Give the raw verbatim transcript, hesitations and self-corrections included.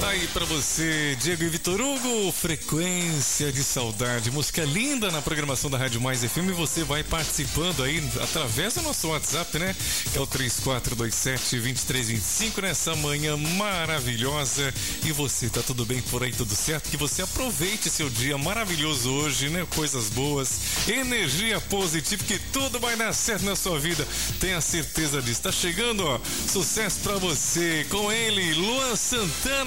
Tá aí pra você, Diego e Vitor Hugo, Frequência de Saudade, música linda na programação da Rádio Mais F M. E você vai participando aí através do nosso WhatsApp, né? Que é o três quatro dois sete, dois três dois cinco, nessa manhã maravilhosa. E você, tá tudo bem por aí, tudo certo? Que você aproveite seu dia maravilhoso hoje, né? Coisas boas, energia positiva, que tudo vai dar certo na sua vida. Tenha certeza disso. Tá chegando, ó, sucesso pra você com ele, Luan Santana.